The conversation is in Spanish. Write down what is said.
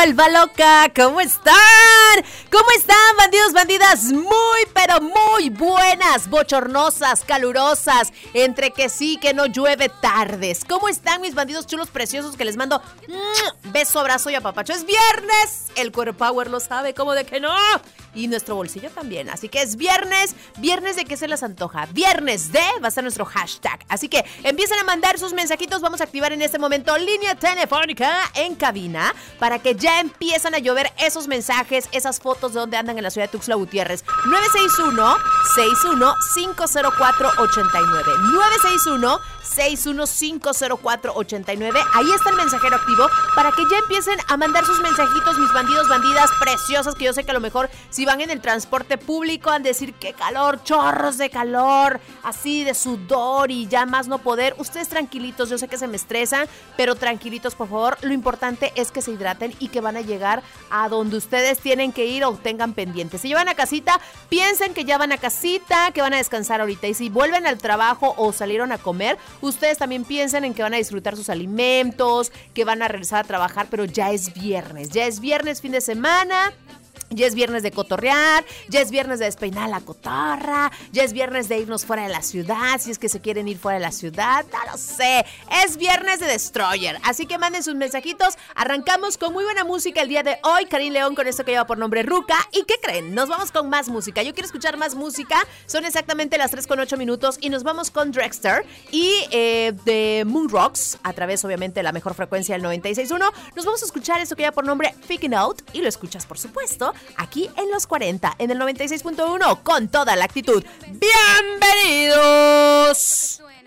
vuelva loca. ¿Cómo están? ¿Cómo están, bandidos, bandidas? Muy, pero muy buenas, bochornosas, calurosas, entre que sí, que no llueve tardes. ¿Cómo están, mis bandidos chulos preciosos que les mando beso, abrazo y apapacho? Es viernes, el Core Power lo sabe, ¿cómo de que no? Y nuestro bolsillo también, así que es viernes. ¿Viernes de qué se les antoja? Viernes de, va a ser nuestro hashtag. Así que empiecen a mandar sus mensajitos. Vamos a activar en este momento línea telefónica en cabina para que ya empiezan a llover esos mensajes, esas fotos de donde andan en la ciudad de Tuxtla Gutiérrez. 961-6150489. 961-6150489. Ahí está el mensajero activo para que ya empiecen a mandar sus mensajitos, mis bandidos, bandidas preciosas, que yo sé que a lo mejor si van en el transporte público han de decir qué calor, chorros de calor, así de sudor y ya más no poder. Ustedes tranquilitos, yo sé que se me estresan, pero tranquilitos, por favor. Lo importante es que se hidraten y que van a llegar a donde ustedes tienen que ir o tengan pendientes. Si llevan a casita, piensen que ya van a casita, que van a descansar ahorita. Y si vuelven al trabajo o salieron a comer, ustedes también piensen en que van a disfrutar sus alimentos, que van a regresar a trabajar, pero ya es viernes, fin de semana. Ya es viernes de cotorrear, ya es viernes de despeinar la cotorra, ya es viernes de irnos fuera de la ciudad, si es que se quieren ir fuera de la ciudad, no lo sé. Es viernes de Destroyer, así que manden sus mensajitos. Arrancamos con muy buena música el día de hoy. Karim León con esto que lleva por nombre Ruca. ¿Y qué creen? Nos vamos con más música. Yo quiero escuchar más música. Son exactamente las 3:08 y nos vamos con Drexter y de Moon Rocks, a través obviamente de la mejor frecuencia del 96.1. Nos vamos a escuchar esto que lleva por nombre Faking Out y lo escuchas, por supuesto, aquí en los 40, en el 96.1, con toda la actitud. ¡Bienvenidos!